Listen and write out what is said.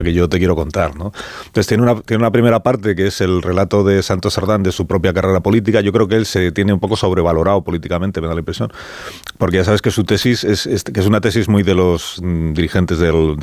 que yo te quiero contar, ¿no? Entonces tiene una primera parte que es el relato de Santos Sardán de su propia carrera política. Yo creo que él se tiene un poco sobrevalorado políticamente, me da la impresión, porque ya sabes que su tesis que es una tesis muy de los dirigentes del